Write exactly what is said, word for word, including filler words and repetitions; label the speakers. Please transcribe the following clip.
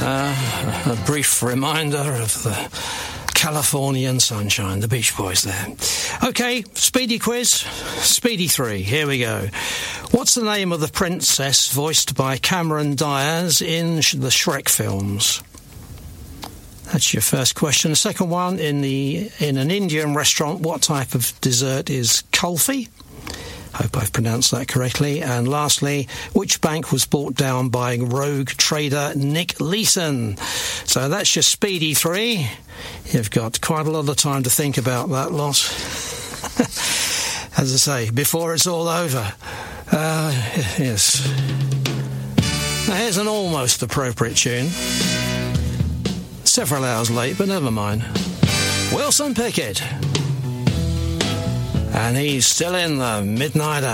Speaker 1: Uh, a brief reminder of the Californian sunshine, the Beach Boys there. OK, speedy quiz, speedy three, here we go. What's the name of the princess voiced by Cameron Diaz in the Shrek films? That's your first question. The second one, in the in an Indian restaurant, what type of dessert is kulfi? Hope I've pronounced that correctly. And lastly, which bank was bought down by rogue trader Nick Leeson? So that's your speedy three. You've got quite a lot of time to think about that lot. As I say, before it's all over. Uh, yes. Now here's an almost appropriate tune. Several hours late, but never mind. Wilson Pickett. And he's still in the midnight hour.